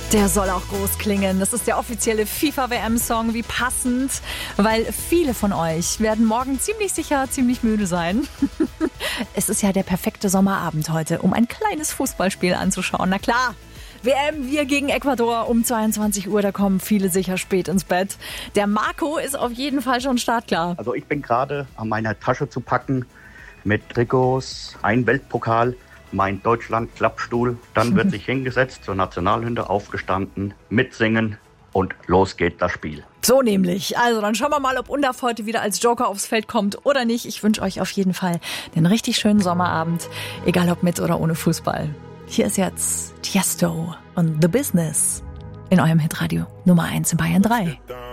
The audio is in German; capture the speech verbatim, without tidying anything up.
Der soll auch groß klingen. Das ist der offizielle FIFA-W M-Song. Wie passend, weil viele von euch werden morgen ziemlich sicher ziemlich müde sein. Es ist ja der perfekte Sommerabend heute, um ein kleines Fußballspiel anzuschauen. Na klar, W M, wir gegen Ecuador um zweiundzwanzig Uhr, da kommen viele sicher spät ins Bett. Der Marco ist auf jeden Fall schon startklar. Also ich bin gerade an meiner Tasche zu packen mit Trikots, ein Weltpokal, mein Deutschland-Klappstuhl. Dann wird sich hingesetzt, zur Nationalhymne aufgestanden, mitsingen und los geht das Spiel. So nämlich. Also dann schauen wir mal, ob Undaf heute wieder als Joker aufs Feld kommt oder nicht. Ich wünsche euch auf jeden Fall einen richtig schönen Sommerabend, egal ob mit oder ohne Fußball. Hier ist jetzt Tiesto und The Business in eurem Hitradio Nummer eins in Bayern drei.